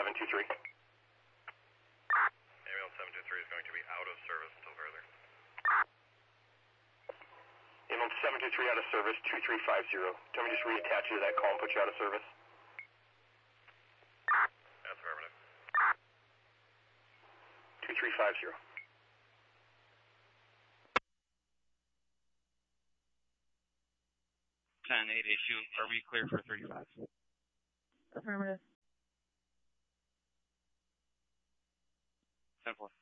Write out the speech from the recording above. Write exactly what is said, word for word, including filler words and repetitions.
seven two three. Ambulance seven two three is going to be out of service until further. Ambulance seven two three out of service, two three five zero. Tell me just reattach you to that call and put you out of service. That's affirmative. two three five zero. ten eight issue, are we clear for thirty-five? Affirmative. ten four.